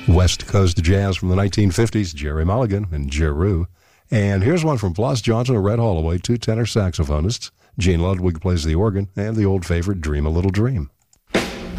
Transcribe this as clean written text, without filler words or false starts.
West Coast jazz from the 1950s, Jerry Mulligan and Jeru. And here's one from Floss Johnson and Red Holloway, two tenor saxophonists. Gene Ludwig plays the organ, and the old favorite, Dream a Little Dream.